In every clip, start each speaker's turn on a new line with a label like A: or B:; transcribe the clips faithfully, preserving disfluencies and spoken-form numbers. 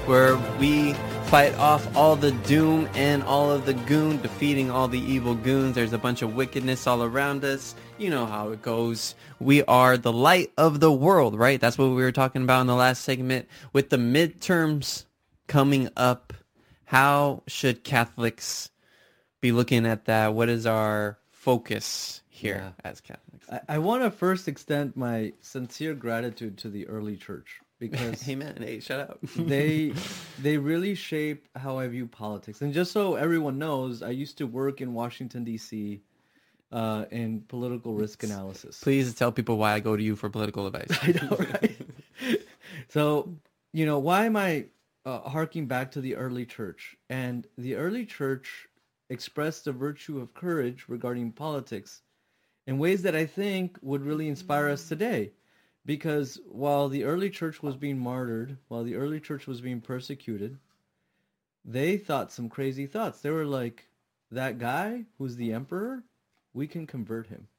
A: where we fight off all the doom and all of the goon, defeating all the evil goons. There's a bunch of wickedness all around us. You know how it goes. We are the light of the world, right? That's what we were talking about in the last segment. With the midterms coming up, how should Catholics be looking at that? What is our focus here yeah. as Catholics?
B: I, I want to first extend my sincere gratitude to the early church because
A: Amen. Hey, shut up.
B: they they really shaped how I view politics. And just so everyone knows, I used to work in Washington, D C uh, in political risk analysis.
A: Please tell people why I go to you for political advice.
B: I know, right? So, you know, why am I uh, harking back to the early church? And the early church expressed the virtue of courage regarding politics in ways that I think would really inspire us today. Because while the early church was being martyred, while the early church was being persecuted, they thought some crazy thoughts. They were like, that guy who's the emperor, we can convert him.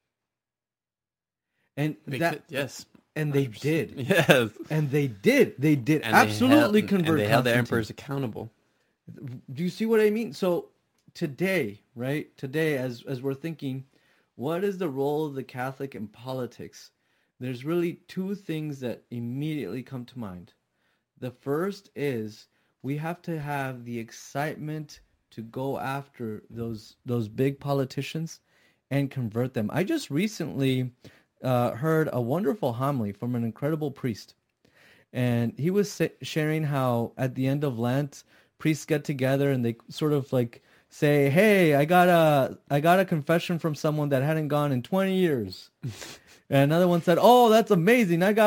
B: And
A: Big
B: that
A: fit, yes.
B: And they did.
A: Yes.
B: And they did. They did
A: and
B: absolutely
A: they held,
B: convert
A: and they held the
B: Constantine.
A: emperors accountable.
B: Do you see what I mean? So today, right? Today, as as we're thinking, what is the role of the Catholic in politics? There's really two things that immediately come to mind. The first is we have to have the excitement to go after those those big politicians and convert them. I just recently uh, heard a wonderful homily from an incredible priest. And he was sharing how at the end of Lent, priests get together and they sort of like say, hey, I got a, I got a confession from someone that hadn't gone in twenty years. And another one said, oh, that's amazing. I got